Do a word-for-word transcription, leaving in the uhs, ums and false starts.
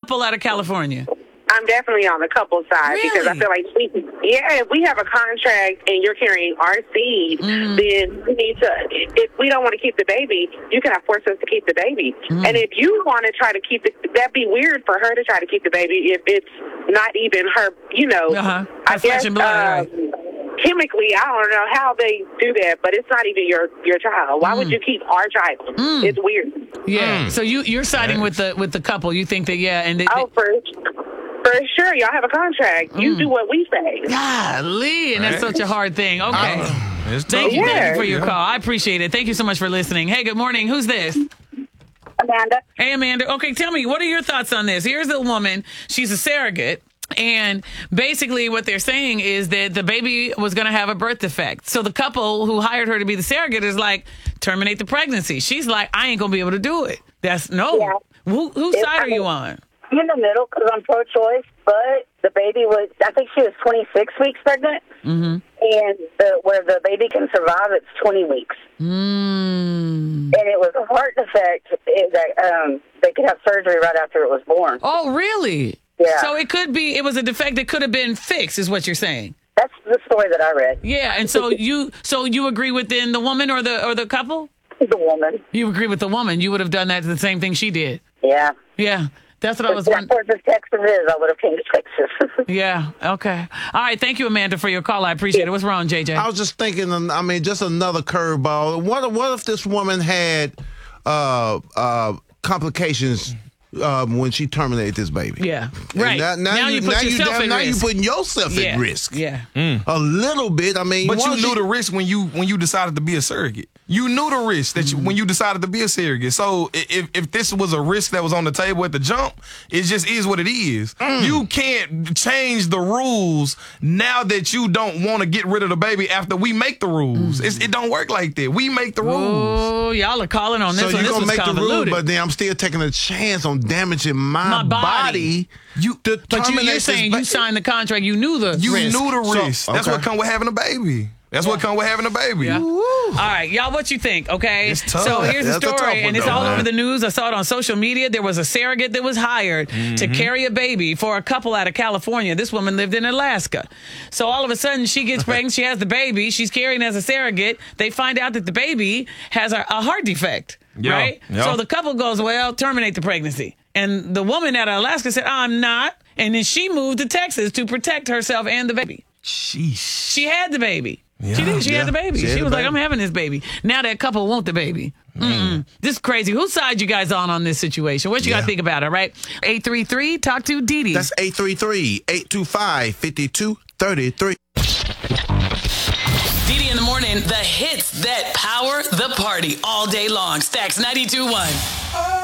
couple out of California? I'm definitely on the couple side Really? because I feel like, we, yeah, if we have a contract and you're carrying our seed, Mm-hmm. then we need to, if we don't want to keep the baby, you cannot force us to keep the baby. Mm-hmm. And if you want to try to keep it, that'd be weird for her to try to keep the baby if it's not even her, you know, Uh-huh. I Her flesh guess, and blood, um, chemically, I don't know how they do that, but it's not even your, your child. Why Mm. would you keep our child? It's weird. Yeah. So you you're siding with the with the couple. You think that yeah, and they, Oh, for For sure, y'all have a contract. You do what we say. golly, and that's Right. such a hard thing. Okay. Uh, it's Thank tough. you, thank Yeah. you for your Yeah. call. I appreciate it. Thank you so much for listening. Hey, good morning. Who's this? Amanda. Hey, Amanda. Okay, tell me, what are your thoughts on this? Here's a woman. She's a surrogate. And basically what they're saying is that the baby was going to have a birth defect. So the couple who hired her to be the surrogate is like, terminate the pregnancy. She's like, I ain't going to be able to do it. That's no. Yeah. Who, whose It's side are kind you of- on? I'm in the middle because I'm pro-choice, but the baby was, I think she was twenty-six weeks pregnant, mm-hmm. and the, where the baby can survive, it's twenty weeks. Mm. And it was a heart defect. It, that, um, they could have surgery right after it was born. Oh, really? Yeah. So it could be, it was a defect that could have been fixed, is what you're saying. That's the story that I read. Yeah, and so you, so you agree with then the woman or the or the couple? The woman. You agree with the woman? You would have done that the same thing she did. Yeah. Yeah, that's what I was That's wondering. where the Texas is. I would have came to Texas. Yeah. Okay. All right. Thank you, Amanda, for your call. I appreciate it. What's wrong, J J? I was just thinking, I mean, just another curveball. What, what if this woman had uh, uh, complications um, when she terminated this baby? Yeah. And Right. Now, now, you, put now yourself you, at now risk. you putting yourself yeah. at risk. Yeah. A little bit. I mean, But you once knew she- the risk when you when you decided to be a surrogate. You knew the risk that you, when you decided to be a surrogate. So i- if if this was a risk that was on the table at the jump, it just is what it is. You can't change the rules now that you don't want to get rid of the baby after we make the rules. It's, it don't work like that. We make the rules. Oh, y'all are calling on this So one. you're This gonna was make the rule, convoluted. but then I'm still taking a chance on damaging my, My body. You, to But you, terminate you're this saying ba- you signed the contract. You knew the You risk. knew the So- risk. That's okay. what come with having a baby. That's what come with having a baby. Yeah. All right, y'all, what you think, okay? It's tough. So here's the That's a tough story, one, and it's though, all man. over the news. I saw it on social media. There was a surrogate that was hired to carry a baby for a couple out of California. This woman lived in Alaska. So all of a sudden, she gets pregnant. She has the baby. She's carrying as a surrogate. They find out that the baby has a, a heart defect, Yeah, right? yeah. So the couple goes, well, terminate the pregnancy. And the woman out of Alaska said, I'm not. And then she moved to Texas to protect herself and the baby. Sheesh. She had the baby. Yeah. She did. She Yeah. had the baby. She She, had the was like, baby. I'm having this baby. Now that couple want the baby. Mm-mm. This is crazy. Whose side you guys on on this situation? What you Yeah. got to think about it, right? eight three three, talk to Dee Dee. That's eight three three, eight two five, five two three three. Dee Dee in the morning, the hits that power the party all day long. Stacks ninety-two point one.